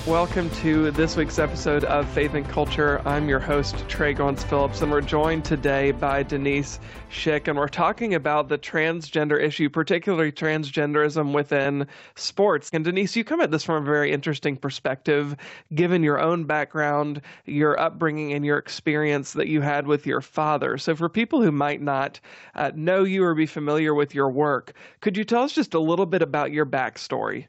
Welcome to this week's episode of Faith and Culture. I'm your host, Trey Goins-Phillips, and we're joined today by Denise Schick, and we're talking about the transgender issue, particularly transgenderism within sports. And Denise, you come at this from a very interesting perspective, given your own background, your upbringing, and your experience that you had with your father. So for people who might not know you or be familiar with your work, could you tell us just a little bit about your backstory?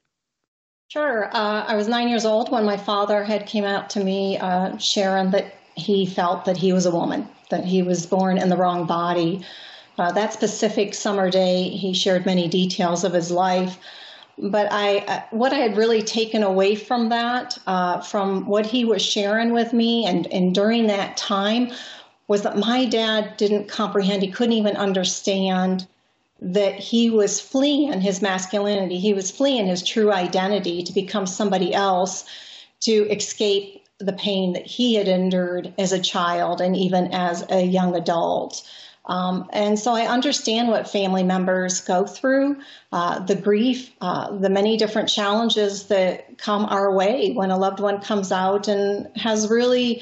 Sure. I was 9 years old when my father had came out to me, sharing that he felt that he was a woman, that he was born in the wrong body. That specific summer day, he shared many details of his life. But what I had really taken away from that, from what he was sharing with me and during that time, was that my dad didn't comprehend, he couldn't even understand that he was fleeing his masculinity. He was fleeing his true identity to become somebody else, to escape the pain that he had endured as a child and even as a young adult. And so I understand what family members go through, the grief, the many different challenges that come our way when a loved one comes out and has really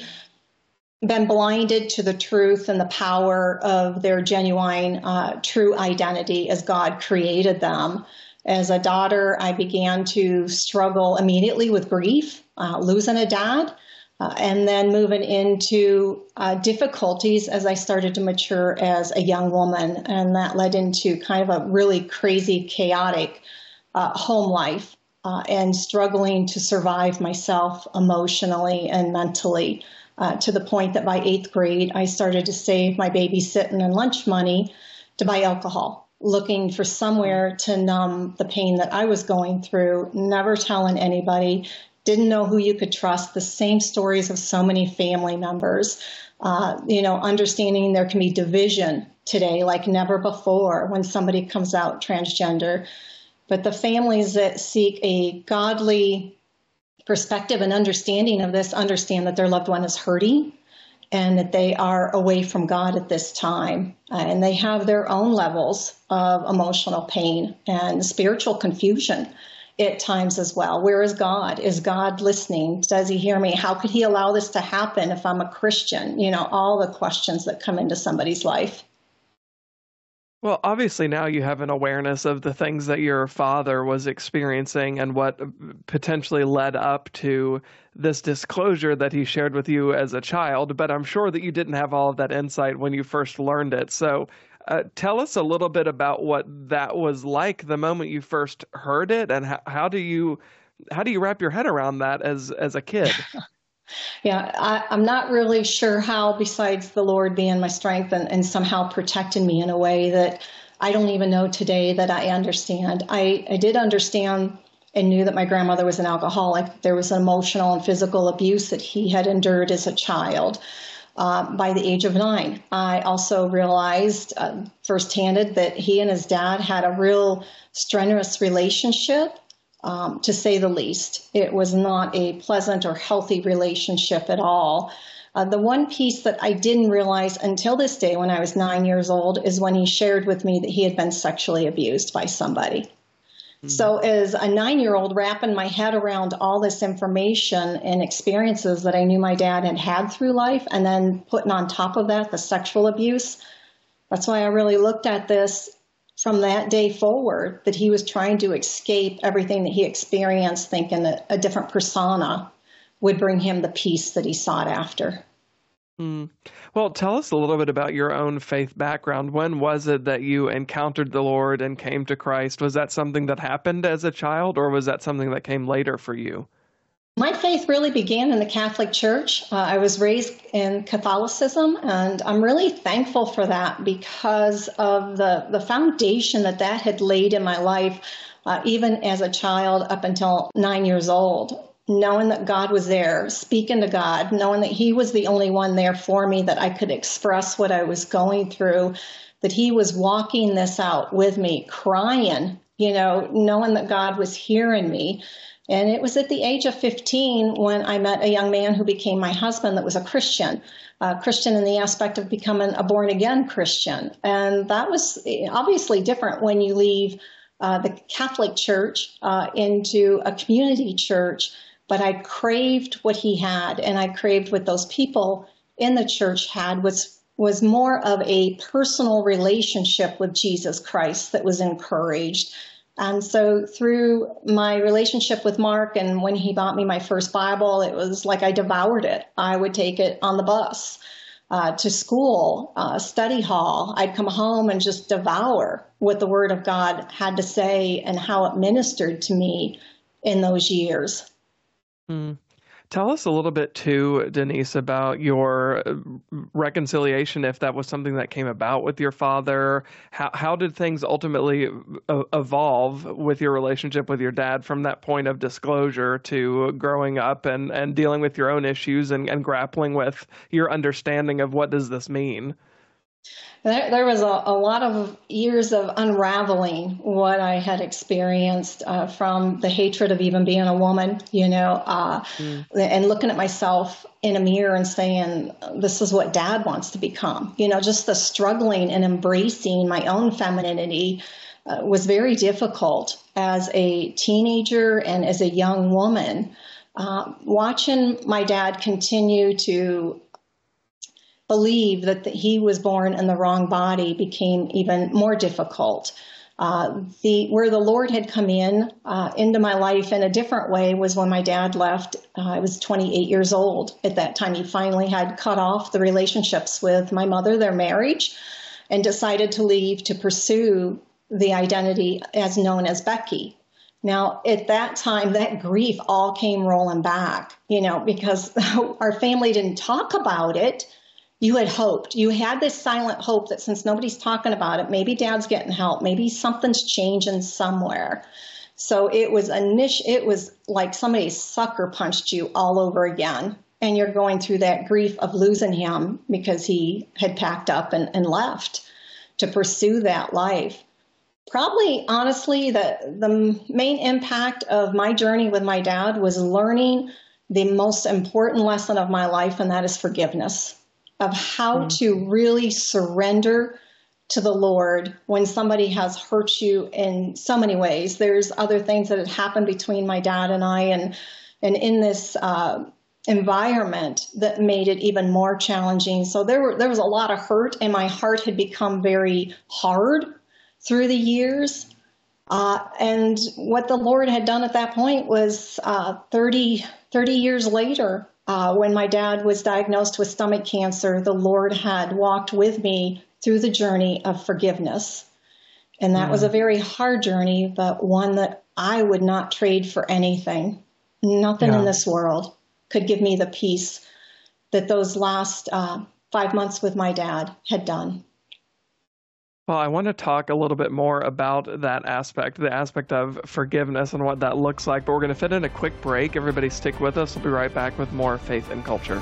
been blinded to the truth and the power of their genuine, true identity as God created them. As a daughter, I began to struggle immediately with grief, losing a dad, and then moving into difficulties as I started to mature as a young woman. And that led into kind of a really crazy, chaotic home life and struggling to survive myself emotionally and mentally. To the point that by 8th grade, I started to save my babysitting and lunch money to buy alcohol, looking for somewhere to numb the pain that I was going through, never telling anybody, didn't know who you could trust, the same stories of so many family members, understanding there can be division today like never before when somebody comes out transgender. But the families that seek a godly perspective and understanding of this understand that their loved one is hurting and that they are away from God at this time. And they have their own levels of emotional pain and spiritual confusion at times as well. Where is God? Is God listening? Does he hear me? How could he allow this to happen if I'm a Christian? All the questions that come into somebody's life. Well, obviously now you have an awareness of the things that your father was experiencing and what potentially led up to this disclosure that he shared with you as a child, but I'm sure that you didn't have all of that insight when you first learned it. So tell us a little bit about what that was like the moment you first heard it, and how do you wrap your head around that as a kid? Yeah, I'm not really sure how, besides the Lord being my strength and somehow protecting me in a way that I don't even know today that I understand. I did understand and knew that my grandmother was an alcoholic. There was emotional and physical abuse that he had endured as a child by the age of 9. I also realized firsthand that he and his dad had a real strenuous relationship. To say the least. It was not a pleasant or healthy relationship at all. The one piece that I didn't realize until this day when I was 9 years old is when he shared with me that he had been sexually abused by somebody. Mm-hmm. So as a 9-year-old, wrapping my head around all this information and experiences that I knew my dad had had through life, and then putting on top of that the sexual abuse, that's why I really looked at this from that day forward, that he was trying to escape everything that he experienced, thinking that a different persona would bring him the peace that he sought after. Well, tell us a little bit about your own faith background. When was it that you encountered the Lord and came to Christ? Was that something that happened as a child, or was that something that came later for you? My faith really began in the Catholic Church. I was raised in Catholicism, and I'm really thankful for that because of the foundation that had laid in my life, even as a child up until 9 years old. Knowing that God was there, speaking to God, knowing that he was the only one there for me, that I could express what I was going through, that he was walking this out with me, crying, knowing that God was hearing me. And it was at the age of 15 when I met a young man who became my husband that was a Christian in the aspect of becoming a born-again Christian. And that was obviously different when you leave the Catholic Church into a community church but I craved what he had, and I craved what those people in the church had, was more of a personal relationship with Jesus Christ that was encouraged. And so through my relationship with Mark, and when he bought me my first Bible, it was like I devoured it. I would take it on the bus to school, study hall. I'd come home and just devour what the Word of God had to say and how it ministered to me in those years. Tell us a little bit too, Denise, about your reconciliation, if that was something that came about with your father. How did things ultimately evolve with your relationship with your dad from that point of disclosure to growing up and dealing with your own issues and grappling with your understanding of what does this mean? There was a lot of years of unraveling what I had experienced from the hatred of even being a woman, and looking at myself in a mirror and saying, this is what Dad wants to become. Just the struggling and embracing my own femininity was very difficult as a teenager and as a young woman. Watching my dad continue to believe that he was born in the wrong body became even more difficult. Where the Lord had come into my life in a different way was when my dad left. I was 28 years old at that time. He finally had cut off the relationships with my mother, their marriage, and decided to leave to pursue the identity as known as Becky. Now, at that time, that grief all came rolling back, because our family didn't talk about it. You had hoped. You had this silent hope that since nobody's talking about it, maybe Dad's getting help. Maybe something's changing somewhere. So it was like somebody sucker punched you all over again. And you're going through that grief of losing him because he had packed up and left to pursue that life. Probably, honestly, the main impact of my journey with my dad was learning the most important lesson of my life, and that is forgiveness. Of how to really surrender to the Lord when somebody has hurt you in so many ways. There's other things that had happened between my dad and I, and in this environment that made it even more challenging. So there was a lot of hurt, and my heart had become very hard through the years. And what the Lord had done at that point was 30 years later, when my dad was diagnosed with stomach cancer, the Lord had walked with me through the journey of forgiveness. And that was a very hard journey, but one that I would not trade for anything. Nothing in this world could give me the peace that those last 5 months with my dad had done. Well, I want to talk a little bit more about that aspect, the aspect of forgiveness and what that looks like, but we're going to fit in a quick break. Everybody stick with us. We'll be right back with more Faith and Culture.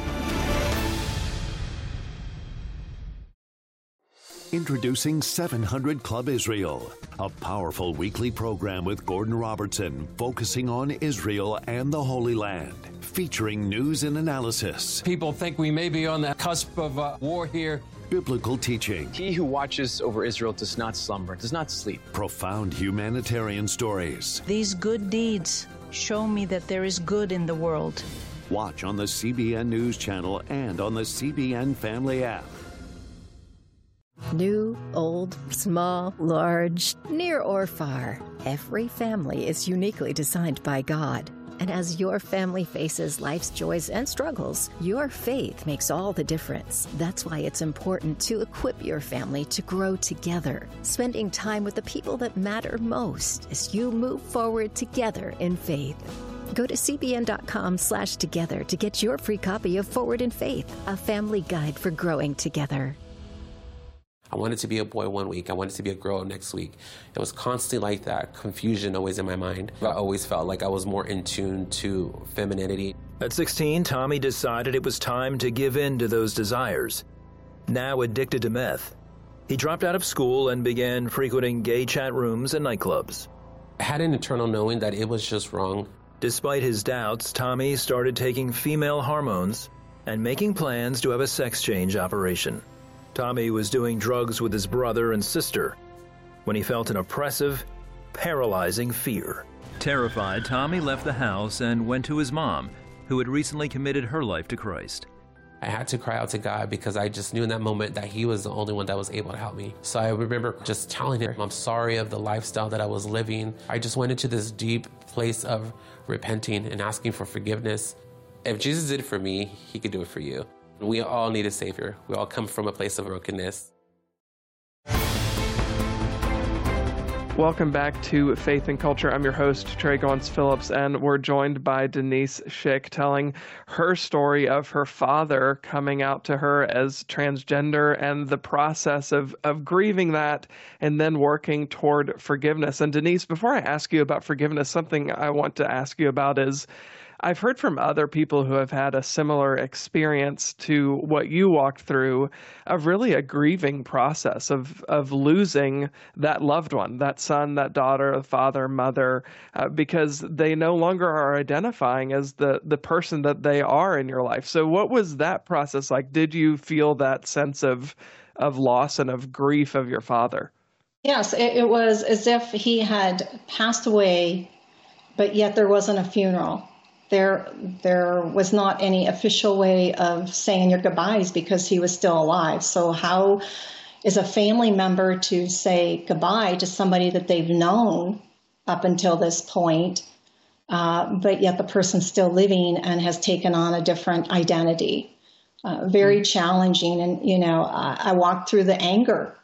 Introducing 700 Club Israel, a powerful weekly program with Gordon Robertson focusing on Israel and the Holy Land, featuring news and analysis. People think we may be on the cusp of war here. Biblical teaching. He who watches over Israel does not slumber, does not sleep. Profound humanitarian stories. These good deeds show me that there is good in the world. Watch on the CBN News Channel and on the CBN Family app. New, old, small, large, near or far, every family is uniquely designed by God. And as your family faces life's joys and struggles, your faith makes all the difference. That's why it's important to equip your family to grow together, spending time with the people that matter most as you move forward together in faith. Go to cbn.com/together to get your free copy of Forward in Faith, a family guide for growing together. I wanted to be a boy one week. I wanted to be a girl next week. It was constantly like that, confusion always in my mind. I always felt like I was more in tune to femininity. At 16, Tommy decided it was time to give in to those desires. Now addicted to meth, he dropped out of school and began frequenting gay chat rooms and nightclubs. I had an internal knowing that it was just wrong. Despite his doubts, Tommy started taking female hormones and making plans to have a sex change operation. Tommy was doing drugs with his brother and sister when he felt an oppressive, paralyzing fear. Terrified, Tommy left the house and went to his mom, who had recently committed her life to Christ. I had to cry out to God because I just knew in that moment that he was the only one that was able to help me. So I remember just telling him, I'm sorry of the lifestyle that I was living. I just went into this deep place of repenting and asking for forgiveness. If Jesus did it for me, he could do it for you. We all need a Savior. We all come from a place of brokenness. Welcome back to Faith and Culture. I'm your host, Trey Gauntz Phillips, and we're joined by Denise Schick telling her story of her father coming out to her as transgender and the process of grieving that and then working toward forgiveness. And Denise, before I ask you about forgiveness, something I want to ask you about is I've heard from other people who have had a similar experience to what you walked through of really a grieving process of losing that loved one, that son, that daughter, father, mother, because they no longer are identifying as the person that they are in your life. So what was that process like? Did you feel that sense of loss and of grief of your father? Yes, it was as if he had passed away, but yet there wasn't a funeral. There was not any official way of saying your goodbyes because he was still alive. So how is a family member to say goodbye to somebody that they've known up until this point, but yet the person's still living and has taken on a different identity? Very challenging. And, I walked through the anger,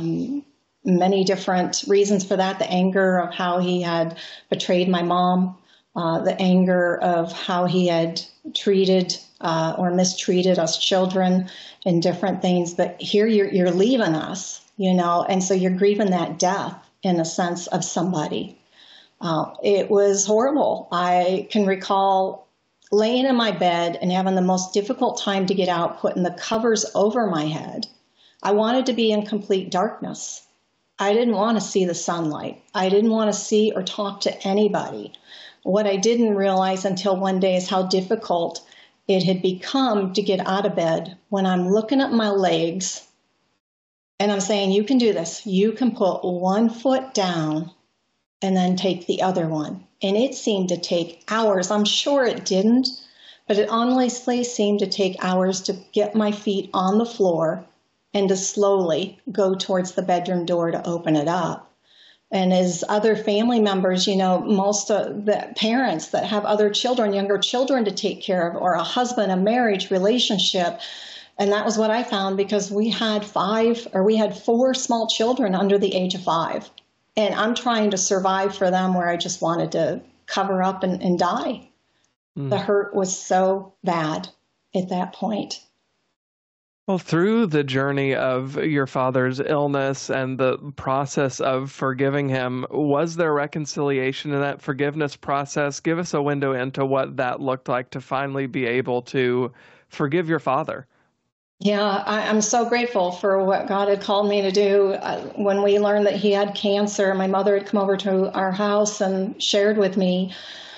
many different reasons for that. The anger of how he had betrayed my mom. The anger of how he had treated or mistreated us children and different things. But here you're leaving us, and so you're grieving that death in a sense of somebody. It was horrible. I can recall laying in my bed and having the most difficult time to get out, putting the covers over my head. I wanted to be in complete darkness. I didn't want to see the sunlight. I didn't want to see or talk to anybody. What I didn't realize until one day is how difficult it had become to get out of bed when I'm looking at my legs and I'm saying, you can do this. You can put one foot down and then take the other one. And it seemed to take hours. I'm sure it didn't, but it honestly seemed to take hours to get my feet on the floor and to slowly go towards the bedroom door to open it up. And as other family members, most of the parents that have other children, younger children to take care of, or a husband, a marriage relationship. And that was what I found because we had 4 small children under the age of 5. And I'm trying to survive for them where I just wanted to cover up and die. The hurt was so bad at that point. Well, through the journey of your father's illness and the process of forgiving him, was there reconciliation in that forgiveness process? Give us a window into what that looked like to finally be able to forgive your father. Yeah, I'm so grateful for what God had called me to do. When we learned that he had cancer, my mother had come over to our house and shared with me.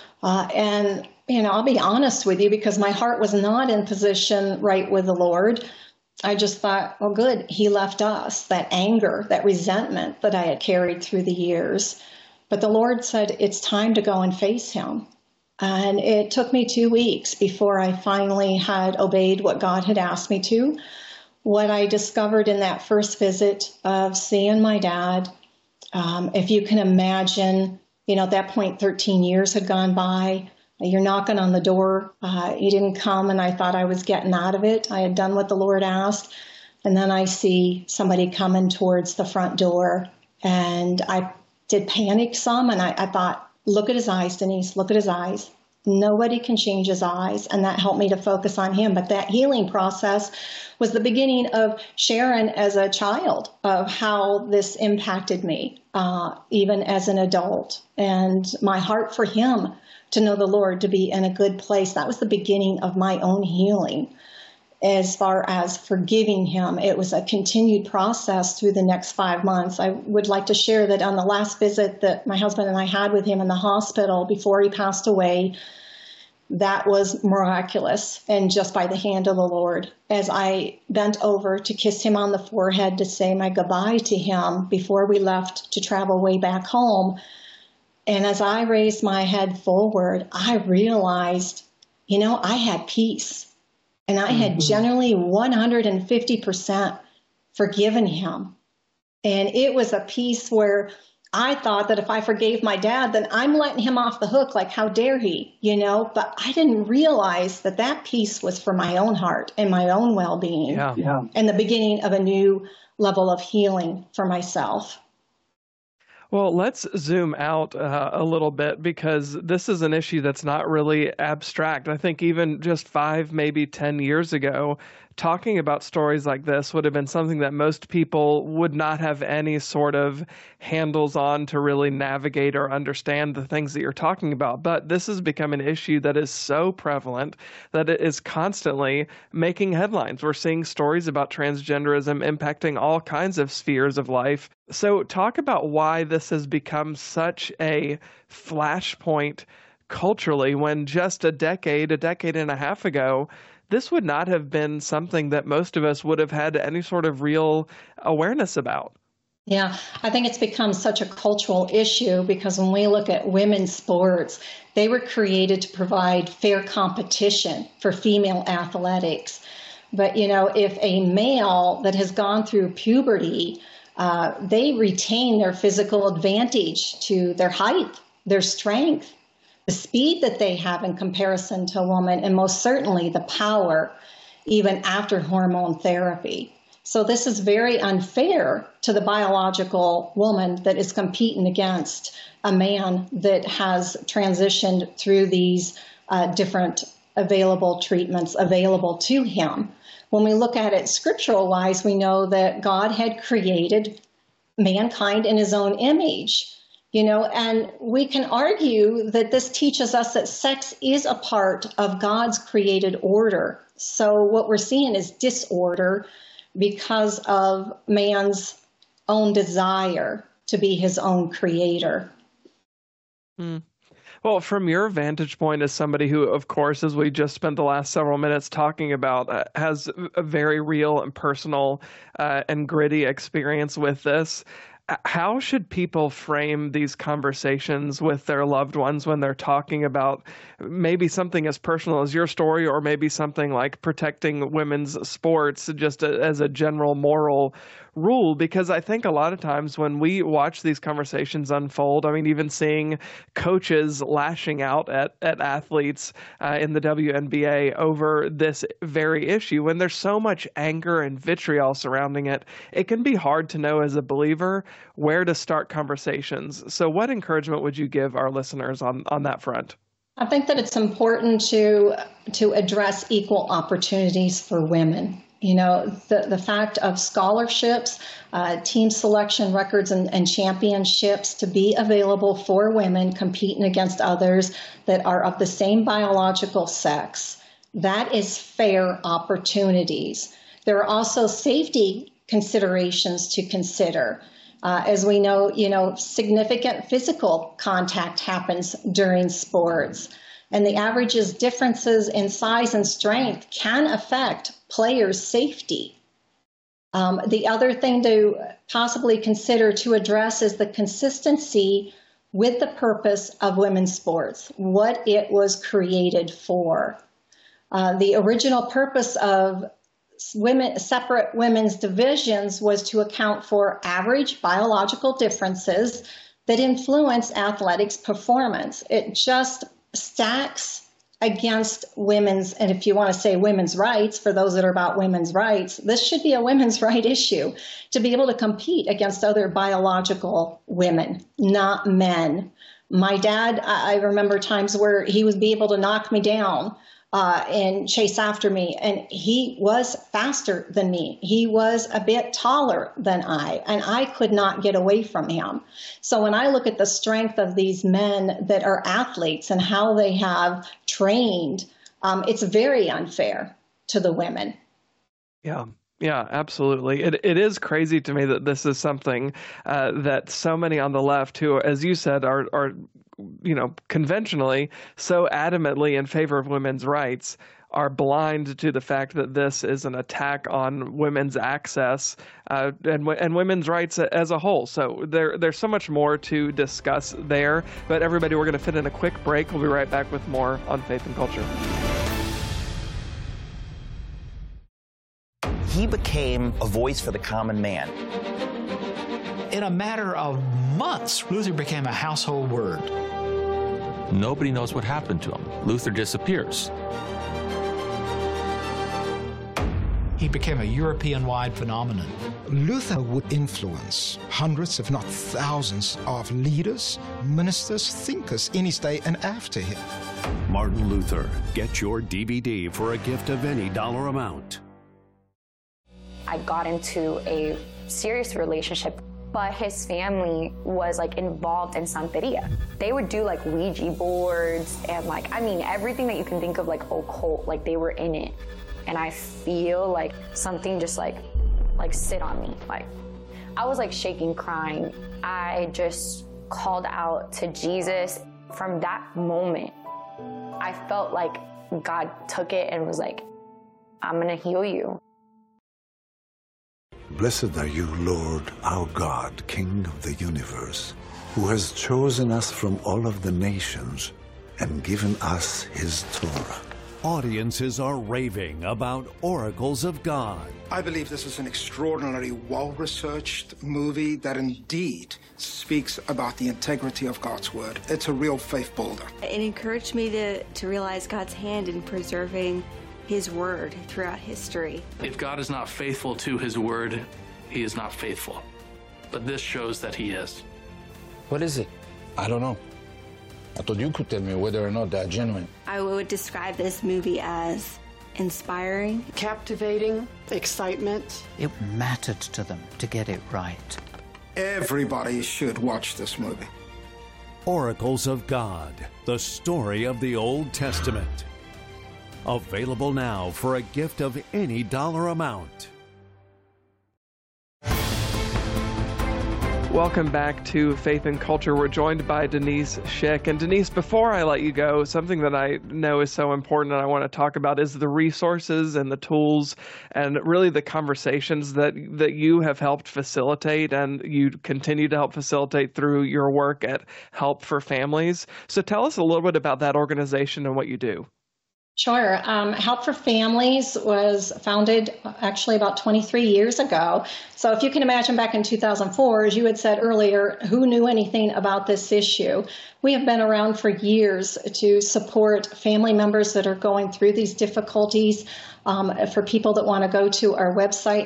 And I'll be honest with you, because my heart was not in position right with the Lord. I just thought, well, good, he left us, that anger, that resentment that I had carried through the years. But the Lord said, it's time to go and face him. And it took me 2 weeks before I finally had obeyed what God had asked me to. What I discovered in that first visit of seeing my dad, if you can imagine, at that point, 13 years had gone by. You're knocking on the door. He didn't come, and I thought I was getting out of it. I had done what the Lord asked. And then I see somebody coming towards the front door, and I did panic some, and I thought, look at his eyes, Denise, look at his eyes. Nobody can change his eyes, and that helped me to focus on him. But that healing process was the beginning of Sharon as a child, of how this impacted me, even as an adult, and my heart for him to know the Lord, to be in a good place. That was the beginning of my own healing. As far as forgiving him, it was a continued process through the next 5 months. I would like to share that on the last visit that my husband and I had with him in the hospital before he passed away, that was miraculous and just by the hand of the Lord. As I bent over to kiss him on the forehead to say my goodbye to him before we left to travel way back home, And as I raised my head forward, I realized, I had peace. And I had generally 150% forgiven him. And it was a peace where I thought that if I forgave my dad, then I'm letting him off the hook. Like, how dare he, But I didn't realize that peace was for my own heart and my own well-being. And the beginning of a new level of healing for myself. Well, let's zoom out a little bit, because this is an issue that's not really abstract. I think even just 5, maybe 10 years ago, talking about stories like this would have been something that most people would not have any sort of handles on to really navigate or understand the things that you're talking about. But this has become an issue that is so prevalent that it is constantly making headlines. We're seeing stories about transgenderism impacting all kinds of spheres of life. So talk about why this has become such a flashpoint culturally, when just a decade and a half ago, this would not have been something that most of us would have had any sort of real awareness about. Yeah, I think it's become such a cultural issue because when we look at women's sports, they were created to provide fair competition for female athletics. But, if a male that has gone through puberty, they retain their physical advantage to their height, their strength, the speed that they have in comparison to a woman, and most certainly the power, even after hormone therapy. So this is very unfair to the biological woman that is competing against a man that has transitioned through these different available treatments available to him. When we look at it scriptural-wise, we know that God had created mankind in his own image. And we can argue that this teaches us that sex is a part of God's created order. So what we're seeing is disorder because of man's own desire to be his own creator. Well, from your vantage point as somebody who, of course, as we just spent the last several minutes talking about, has a very real and personal and gritty experience with this, how should people frame these conversations with their loved ones when they're talking about maybe something as personal as your story, or maybe something like protecting women's sports just as a general moral rule? Because I think a lot of times when we watch these conversations unfold, I mean, even seeing coaches lashing out at athletes in the WNBA over this very issue, when there's so much anger and vitriol surrounding it, it can be hard to know as a believer where to start conversations. So what encouragement would you give our listeners on that front? I think that it's important to address equal opportunities for women. The fact of scholarships, team selection records, and championships to be available for women competing against others that are of the same biological sex, that is fair opportunities. There are also safety considerations to consider. As we know, significant physical contact happens during sports, and the average's differences in size and strength can affect players' safety. The other thing to possibly consider to address is the consistency with the purpose of women's sports, what it was created for. The original purpose of separate women's divisions was to account for average biological differences that influence athletics performance. It just stacks against women's, and if you want to say women's rights, for those that are about women's rights, this should be a women's right issue to be able to compete against other biological women, not men. My dad, I remember times where he would be able to knock me down and chase after me. And he was faster than me. He was a bit taller than I, and I could not get away from him. So when I look at the strength of these men that are athletes and how they have trained, it's very unfair to the women. Yeah, absolutely. It is crazy to me that this is something that so many on the left who, as you said, are conventionally so adamantly in favor of women's rights are blind to the fact that this is an attack on women's access and women's rights as a whole. So there's so much more to discuss there. But everybody, we're going to fit in a quick break. We'll be right back with more on Faith and Culture. He became a voice for the common man. In a matter of months, Luther became a household word. Nobody knows what happened to him. Luther disappears. He became a European-wide phenomenon. Luther would influence hundreds, if not thousands, of leaders, ministers, thinkers in his day and after him. Martin Luther. Get your DVD for a gift of any dollar amount. I got into a serious relationship, but his family was like involved in Santeria. They would do like Ouija boards and everything that you can think of like occult, like they were in it. And I feel like something just like sit on me. Like I was like shaking, crying. I just called out to Jesus. From that moment, I felt like God took it and was like, I'm gonna heal you. Blessed are you, Lord, our God, King of the universe, who has chosen us from all of the nations and given us his Torah. Audiences are raving about Oracles of God. I believe this is an extraordinarily well-researched movie that indeed speaks about the integrity of God's word. It's a real faith builder. It encouraged me to realize God's hand in preserving his word throughout history. If God is not faithful to his word, he is not faithful. But this shows that he is. What is it? I don't know. I thought you could tell me whether or not they're genuine. I would describe this movie as inspiring, captivating, excitement. It mattered to them to get it right. Everybody should watch this movie. Oracles of God, the story of the Old Testament. Available now for a gift of any dollar amount. Welcome back to Faith and Culture. We're joined by Denise Schick. And Denise, before I let you go, something that I know is so important and I want to talk about is the resources and the tools and really the conversations that you have helped facilitate and you continue to help facilitate through your work at Help for Families. So tell us a little bit about that organization and what you do. Sure. Help for Families was founded actually about 23 years ago. So if you can imagine back in 2004, as you had said earlier, who knew anything about this issue? We have been around for years to support family members that are going through these difficulties. For people that want to go to our website,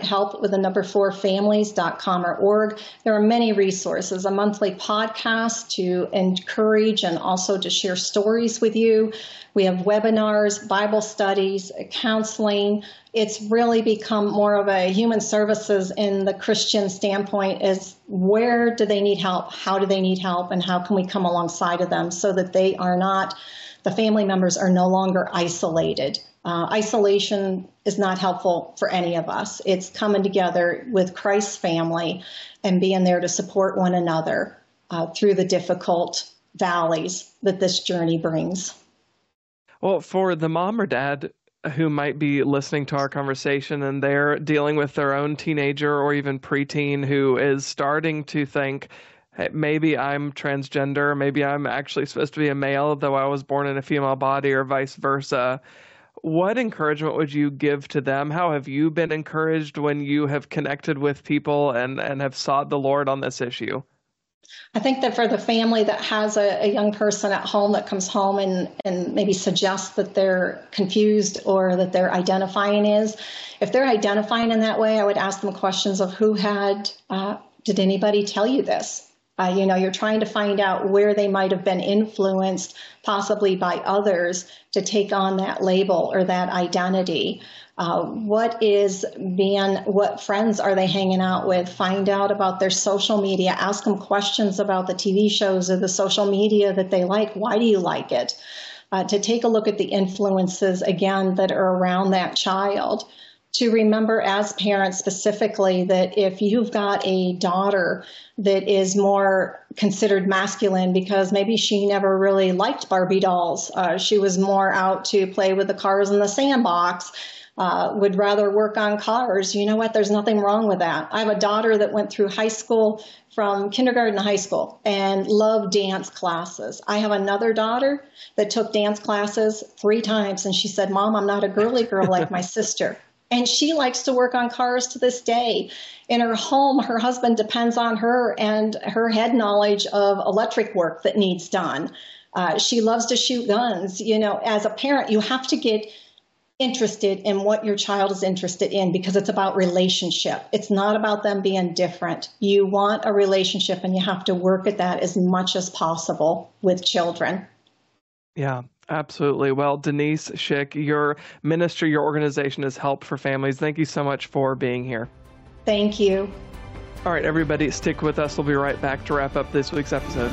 help4families.com or org, there are many resources, a monthly podcast to encourage and also to share stories with you. We have webinars, Bible studies, counseling. It's really become more of a human services in the Christian standpoint is where do they need help? How do they need help? And how can we come alongside of them so that they are not, the family members are no longer isolated. Isolation is not helpful for any of us. It's coming together with Christ's family and being there to support one another through the difficult valleys that this journey brings. Well, for the mom or dad who might be listening to our conversation and they're dealing with their own teenager or even preteen who is starting to think, hey, maybe I'm transgender, maybe I'm actually supposed to be a male, though I was born in a female body, or vice versa. What encouragement would you give to them? How have you been encouraged when you have connected with people and have sought the Lord on this issue? I think that for the family that has a young person at home that comes home and maybe suggests that they're confused or that they're identifying if they're identifying in that way, I would ask them questions of did anybody tell you this? You're trying to find out where they might have been influenced, possibly by others, to take on that label or that identity. What friends are they hanging out with? Find out about their social media. Ask them questions about the TV shows or the social media that they like. Why do you like it? To take a look at the influences, again, that are around that child, to remember as parents specifically that if you've got a daughter that is more considered masculine because maybe she never really liked Barbie dolls, she was more out to play with the cars in the sandbox, would rather work on cars, you know what? There's nothing wrong with that. I have a daughter that went through high school, from kindergarten to high school, and loved dance classes. I have another daughter that took dance classes 3 times, and she said, Mom, I'm not a girly girl like my sister. And she likes to work on cars to this day. In her home, her husband depends on her and her head knowledge of electric work that needs done. She loves to shoot guns. You know, as a parent, you have to get interested in what your child is interested in because it's about relationship. It's not about them being different. You want a relationship, and you have to work at that as much as possible with children. Yeah, absolutely. Well, Denise Schick, your ministry, your organization has helped for families. Thank you so much for being here. Thank you. All right, everybody, stick with us. We'll be right back to wrap up this week's episode.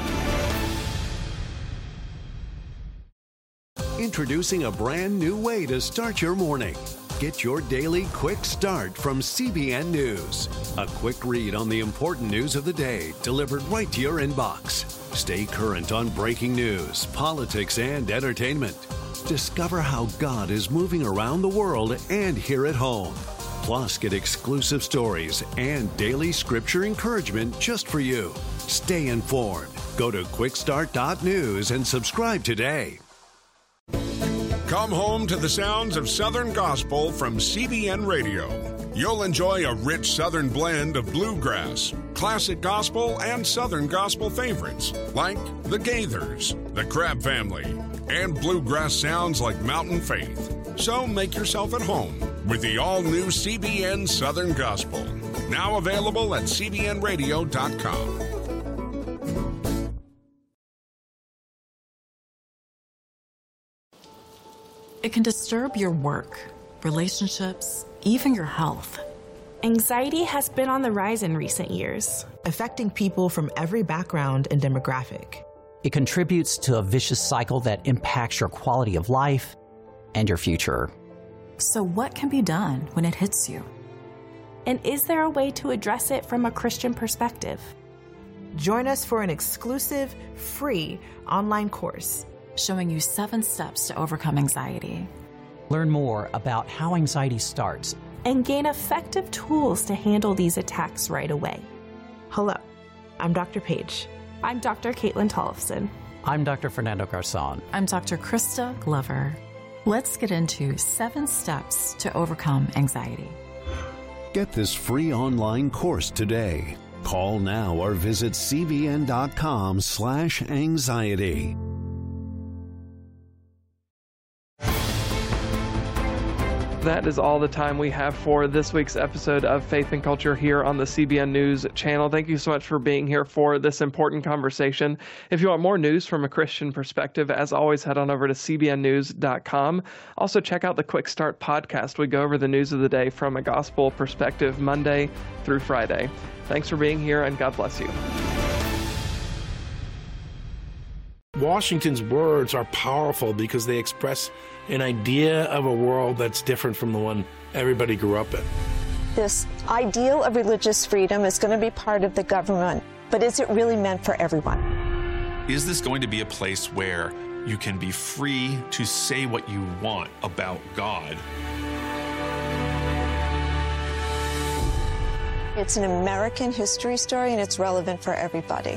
Introducing a brand new way to start your morning. Get your daily quick start from CBN News. A quick read on the important news of the day delivered right to your inbox. Stay current on breaking news, politics, and entertainment. Discover how God is moving around the world and here at home. Plus, get exclusive stories and daily scripture encouragement just for you. Stay informed. Go to quickstart.news and subscribe today. Come home to the sounds of Southern Gospel from CBN Radio. You'll enjoy a rich Southern blend of bluegrass, classic gospel, and Southern gospel favorites like the Gaithers, the Crabb Family, and bluegrass sounds like Mountain Faith. So make yourself at home with the all-new CBN Southern Gospel. Now available at cbnradio.com. It can disturb your work, relationships, even your health. Anxiety has been on the rise in recent years, affecting people from every background and demographic. It contributes to a vicious cycle that impacts your quality of life and your future. So what can be done when it hits you? And is there a way to address it from a Christian perspective? Join us for an exclusive, free online course showing you 7 steps to overcome anxiety. Learn more about how anxiety starts and gain effective tools to handle these attacks right away. Hello, I'm Dr. Paige. I'm Dr. Caitlin Tollefson. I'm Dr. Fernando Garzon. I'm Dr. Krista Glover. Let's get into 7 steps to overcome anxiety. Get this free online course today. Call now or visit cbn.com/anxiety. That is all the time we have for this week's episode of Faith and Culture here on the CBN News channel. Thank you so much for being here for this important conversation. If you want more news from a Christian perspective, as always, head on over to cbnnews.com. Also, check out the Quick Start podcast. We go over the news of the day from a gospel perspective Monday through Friday. Thanks for being here, and God bless you. Washington's words are powerful because they express an idea of a world that's different from the one everybody grew up in. This ideal of religious freedom is going to be part of the government, but is it really meant for everyone? Is this going to be a place where you can be free to say what you want about God? It's an American history story, and it's relevant for everybody.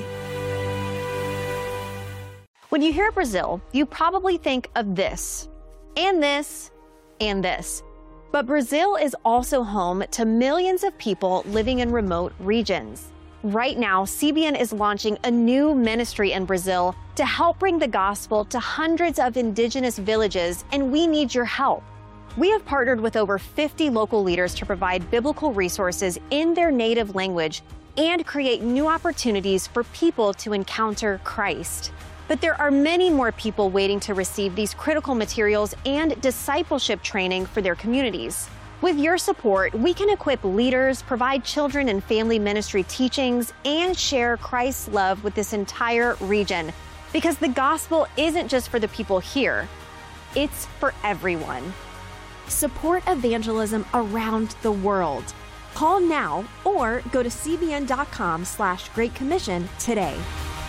When you hear Brazil, you probably think of this, and this, and this. But Brazil is also home to millions of people living in remote regions. Right now, CBN is launching a new ministry in Brazil to help bring the gospel to hundreds of indigenous villages, and we need your help. We have partnered with over 50 local leaders to provide biblical resources in their native language and create new opportunities for people to encounter Christ. But there are many more people waiting to receive these critical materials and discipleship training for their communities. With your support, we can equip leaders, provide children and family ministry teachings, and share Christ's love with this entire region. Because the gospel isn't just for the people here, it's for everyone. Support evangelism around the world. Call now or go to cbn.com/Great Commission today.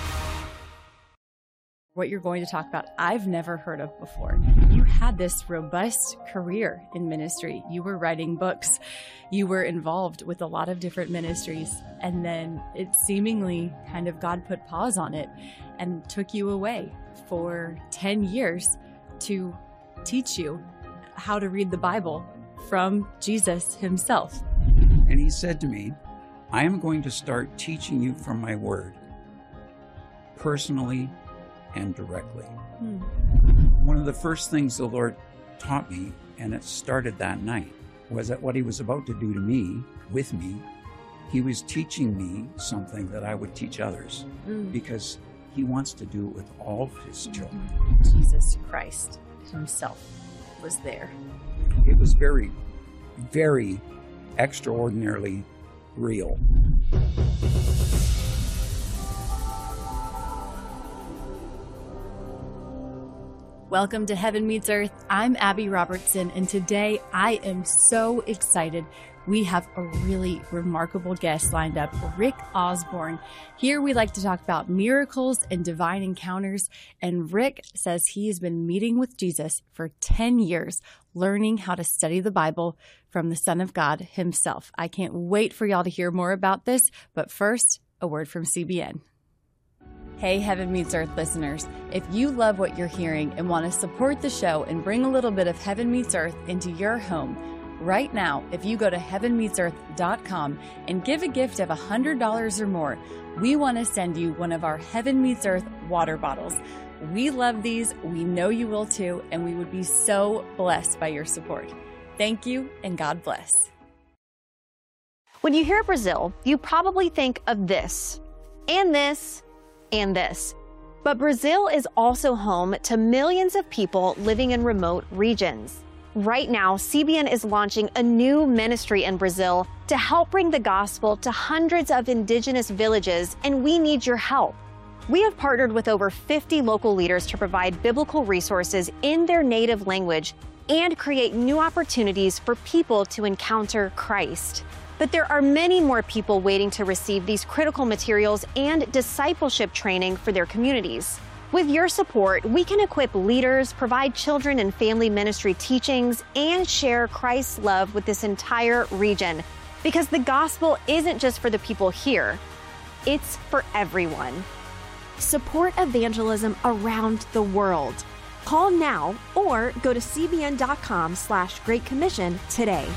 What you're going to talk about, I've never heard of before. You had this robust career in ministry. You were writing books. You were involved with a lot of different ministries. And then it seemingly kind of God put pause on it and took you away for 10 years to teach you how to read the Bible from Jesus himself. And he said to me, I am going to start teaching you from my word, personally and directly. One of the first things the Lord taught me, and it started that night, was that what he was about to do to me, with me, he was teaching me something that I would teach others, because he wants to do it with all of his children. Jesus Christ himself was there. It was very, very extraordinarily real. Welcome to Heaven Meets Earth. I'm Abby Robertson, and today I am so excited. We have a really remarkable guest lined up, Rick Osborne. Here we like to talk about miracles and divine encounters, and Rick says he has been meeting with Jesus for 10 years, learning how to study the Bible from the Son of God himself. I can't wait for y'all to hear more about this, but first, a word from CBN. Hey, Heaven Meets Earth listeners. If you love what you're hearing and want to support the show and bring a little bit of Heaven Meets Earth into your home, right now, if you go to heavenmeetsearth.com and give a gift of $100 or more, we want to send you one of our Heaven Meets Earth water bottles. We love these, we know you will too, and we would be so blessed by your support. Thank you, and God bless. When you hear Brazil, you probably think of this, and this, and this. But Brazil is also home to millions of people living in remote regions. Right now, CBN is launching a new ministry in Brazil to help bring the gospel to hundreds of indigenous villages, and we need your help. We have partnered with over 50 local leaders to provide biblical resources in their native language and create new opportunities for people to encounter Christ. But there are many more people waiting to receive these critical materials and discipleship training for their communities. With your support, we can equip leaders, provide children and family ministry teachings, and share Christ's love with this entire region. Because the gospel isn't just for the people here, it's for everyone. Support evangelism around the world. Call now or go to cbn.com/Great Commission today.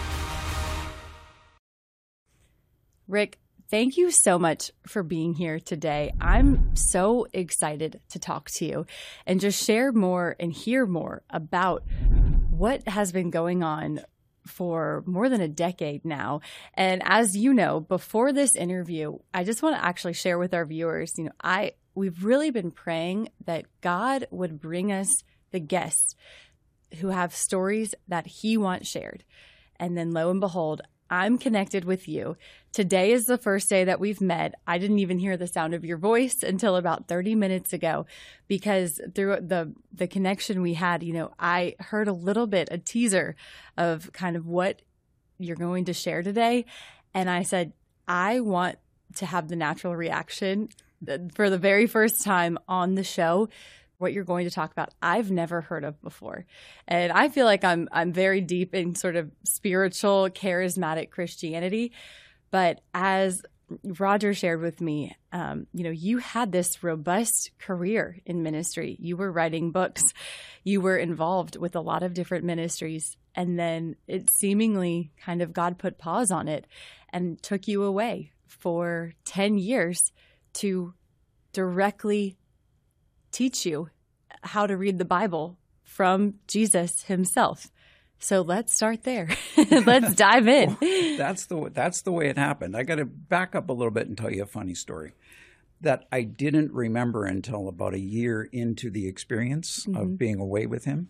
Rick, thank you so much for being here today. I'm so excited to talk to you and just share more and hear more about what has been going on for more than a decade now. And as you know, before this interview, I just want to actually share with our viewers, we've really been praying that God would bring us the guests who have stories that he wants shared. And then lo and behold, I'm connected with you. Today is the first day that we've met. I didn't even hear the sound of your voice until about 30 minutes ago, because through the connection we had, I heard a little bit, a teaser of kind of what you're going to share today. And I said, I want to have the natural reaction for the very first time on the show. What you're going to talk about, I've never heard of before. And I feel like I'm very deep in sort of spiritual, charismatic Christianity. But as Roger shared with me, you had this robust career in ministry. You were writing books. You were involved with a lot of different ministries. And then it seemingly kind of God put pause on it and took you away for 10 years to directly teach you how to read the Bible from Jesus himself. So let's start there. Let's dive in. Well, that's the way it happened. I got to back up a little bit and tell you a funny story that I didn't remember until about a year into the experience of being away with him.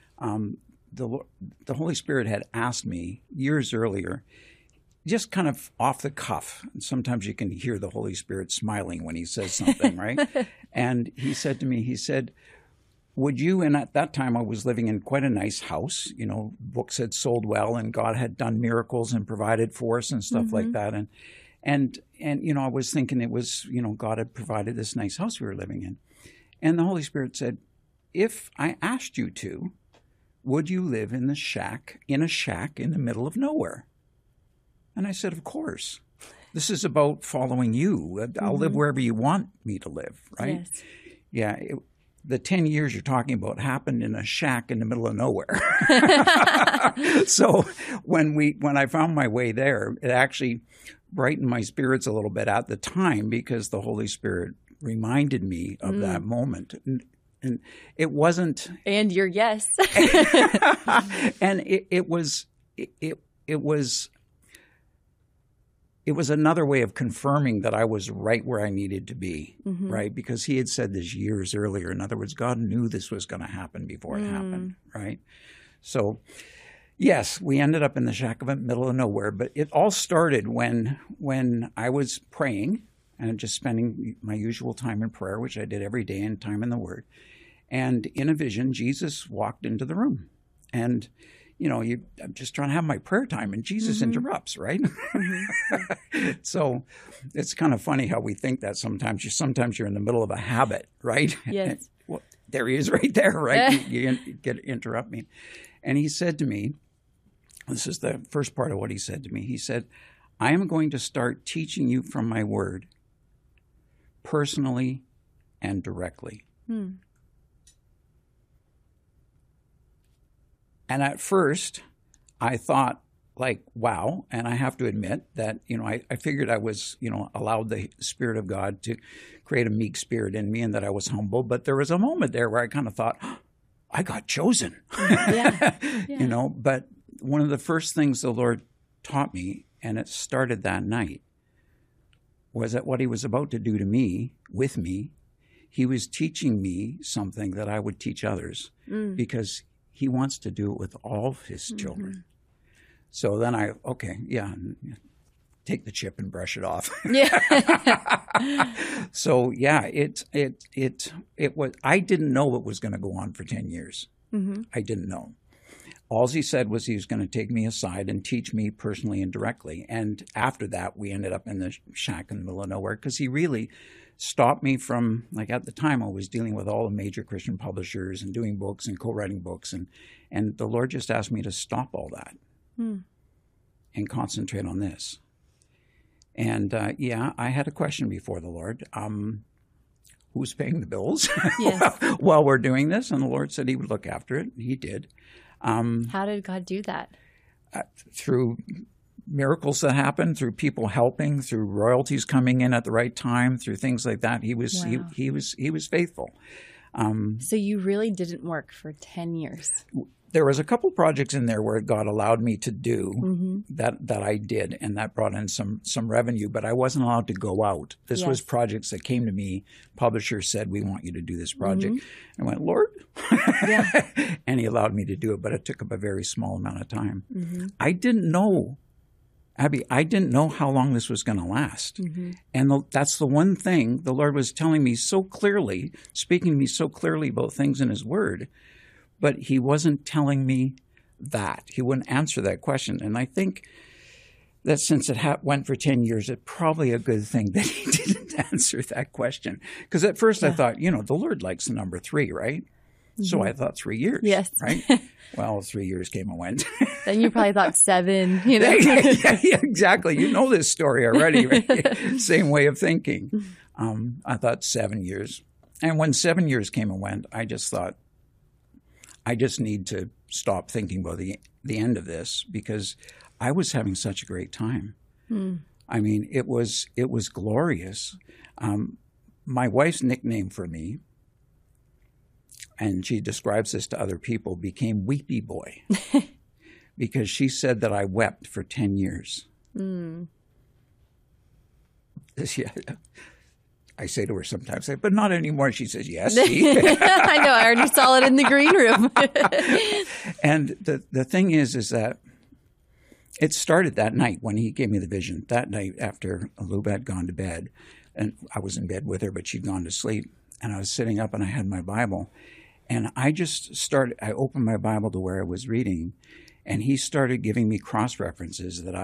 The Holy Spirit had asked me years earlier, just kind of off the cuff. And sometimes you can hear the Holy Spirit smiling when he says something, right? And he said to me, would you, and at that time I was living in quite a nice house, you know, books had sold well and God had done miracles and provided for us and stuff like that. And you know, I was thinking it was, you know, God had provided this nice house we were living in. And the Holy Spirit said, if I asked you to, would you live in a shack in the middle of nowhere? And I said, of course. This is about following you. I'll live wherever you want me to live, right? Yes. Yeah. The 10 years you're talking about happened in a shack in the middle of nowhere. So when I found my way there, it actually brightened my spirits a little bit at the time because the Holy Spirit reminded me of that moment. And it wasn't. And your yes. And it was another way of confirming that I was right where I needed to be, right? Because he had said this years earlier. In other words, God knew this was going to happen before it happened, right? So, yes, we ended up in the shack of the middle of nowhere. But it all started when I was praying and just spending my usual time in prayer, which I did every day, and time in the Word. And in a vision, Jesus walked into the room. And you know, I'm just trying to have my prayer time, and Jesus interrupts, right? So it's kind of funny how we think that sometimes. Sometimes you're in the middle of a habit, right? Yes. And, well, there he is right there, right? you interrupt me. And he said to me, this is the first part of what he said to me. He said, I am going to start teaching you from my word personally and directly. And at first, I thought, like, wow. And I have to admit that, you know, I figured I was, you know, allowed the Spirit of God to create a meek spirit in me and that I was humble. But there was a moment there where I kind of thought, oh, I got chosen. You know, but one of the first things the Lord taught me, and it started that night, was that what he was about to do to me, with me, he was teaching me something that I would teach others because he wants to do it with all of his children. So then take the chip and brush it off. So yeah, it was. I didn't know it was going to go on for 10 years. I didn't know. All he said was he was going to take me aside and teach me personally and directly. And after that, we ended up in the shack in the middle of nowhere because he really stopped me from, like at the time I was dealing with all the major Christian publishers and doing books and co-writing books. And the Lord just asked me to stop all that and concentrate on this. And I had a question before the Lord. Who's paying the bills while we're doing this? And the Lord said he would look after it. He did. How did God do that? Through miracles that happened, through people helping, through royalties coming in at the right time, through things like that. He was faithful. So you really didn't work for 10 years. There was a couple projects in there where God allowed me to do that I did, and that brought in some revenue, but I wasn't allowed to go out. This was projects that came to me. Publishers said, we want you to do this project. I went, Lord? And he allowed me to do it, but it took up a very small amount of time. I didn't know, Abby, I didn't know how long this was going to last. And that's the one thing the Lord was telling me so clearly, speaking to me so clearly about things in his word, but he wasn't telling me that. He wouldn't answer that question. And I think that since it went for 10 years, it's probably a good thing that he didn't answer that question. Because at first I thought, you know, the Lord likes the number 3, right? So I thought 3 years, right? Well, 3 years came and went. Then you probably thought 7, you know? yeah, exactly. You know this story already, right? Same way of thinking. I thought 7 years. And when 7 years came and went, I just thought, I just need to stop thinking about the end of this because I was having such a great time. I mean, it was glorious. My wife's nickname for me, and she describes this to other people, became Weepy Boy because she said that I wept for 10 years. I say to her sometimes, but not anymore. She says, yes. I know. I already saw it in the green room. And the thing is that it started that night when he gave me the vision. That night after Luba had gone to bed, and I was in bed with her, but she'd gone to sleep. And I was sitting up and I had my Bible. And I opened my Bible to where I was reading, and he started giving me cross-references that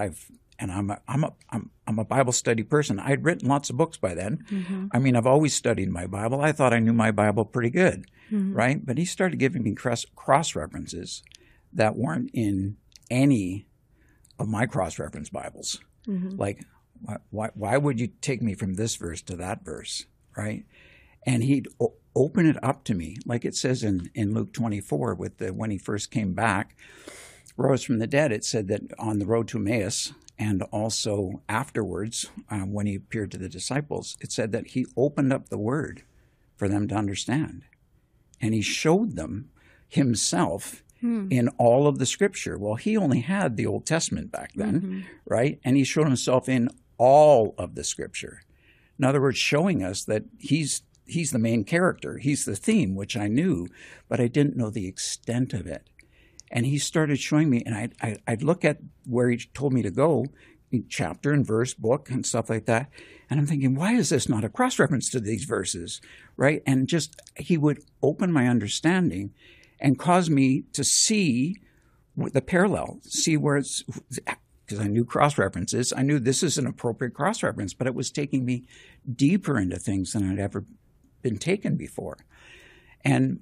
I'm a Bible study person. I'd written lots of books by then. Mm-hmm. I mean, I've always studied my Bible. I thought I knew my Bible pretty good, right? But he started giving me cross-references that weren't in any of my cross-reference Bibles. Mm-hmm. Like, why would you take me from this verse to that verse, right? And he'd open it up to me, like it says in Luke 24, when he first came back, rose from the dead. It said that on the road to Emmaus, and also afterwards, when he appeared to the disciples, it said that he opened up the word for them to understand. And he showed them himself in all of the scripture. Well, he only had the Old Testament back then, right? And he showed himself in all of the scripture. In other words, showing us that he's the main character. He's the theme, which I knew, but I didn't know the extent of it. And he started showing me, and I'd look at where he told me to go, chapter and verse, book, and stuff like that. And I'm thinking, why is this not a cross-reference to these verses, right? And just, he would open my understanding and cause me to see the parallel, see where it's, because I knew cross-references. I knew this is an appropriate cross-reference, but it was taking me deeper into things than I'd ever been taken before. And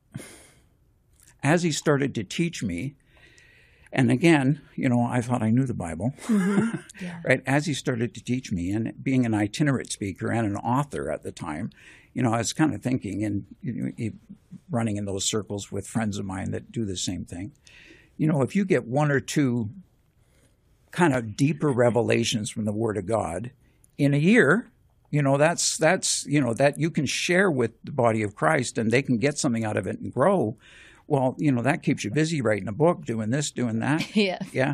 as he started to teach me, and again, I thought I knew the Bible, right? As he started to teach me, and being an itinerant speaker and an author at the time, I was kind of thinking, and running in those circles with friends of mine that do the same thing. If you get one or two kind of deeper revelations from the Word of God in a year, that's that you can share with the body of Christ, and they can get something out of it and grow. Well, that keeps you busy writing a book, doing this, doing that. Yeah.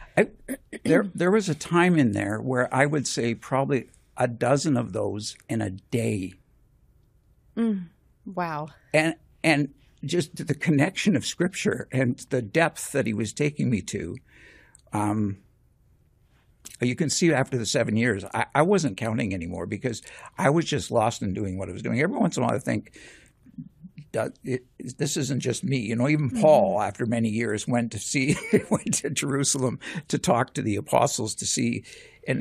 There was a time in there where I would say probably a dozen of those in a day. Wow. And just the connection of Scripture and the depth that he was taking me to. You can see after the 7 years, I wasn't counting anymore because I was just lost in doing what I was doing. Every once in a while I think, this isn't just me. Even Paul, after many years, went to Jerusalem to talk to the apostles to see